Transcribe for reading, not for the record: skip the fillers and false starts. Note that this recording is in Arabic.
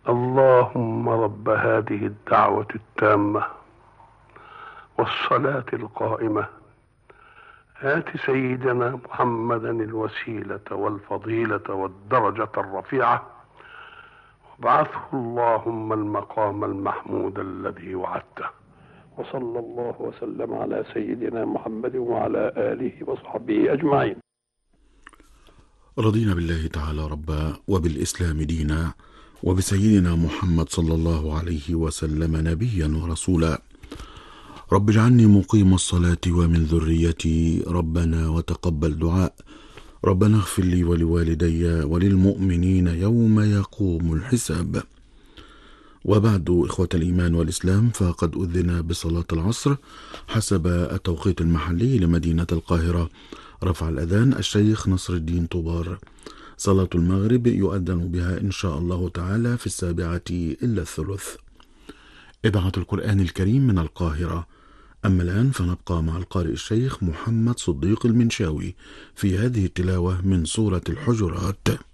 اللهم رب هذه الدعوة التامة والصلاة القائمة آت سيدنا محمدا الوسيلة والفضيلة والدرجة الرفيعة وابعثه اللهم المقام المحمود الذي وعدته. وصلى الله وسلم على سيدنا محمد وعلى آله وصحبه أجمعين. رضينا بالله تعالى ربا وبالإسلام دينا وبسيدنا محمد صلى الله عليه وسلم نبيا ورسولا. رب اجعلني مقيم الصلاة ومن ذريتي ربنا وتقبل دعاء. ربنا اغفر لي ولوالدي وللمؤمنين يوم يقوم الحساب. وبعد، إخوة الإيمان والإسلام، فقد أذن بصلاة العصر حسب التوقيت المحلي لمدينة القاهرة. رفع الأذان الشيخ نصر الدين طوبار. صلاة المغرب يؤذن بها إن شاء الله تعالى في 7:03. إذاعة القرآن الكريم من القاهرة. أما الآن فنبقى مع القارئ الشيخ محمد صديق المنشاوي في هذه التلاوة من سورة الحجرات.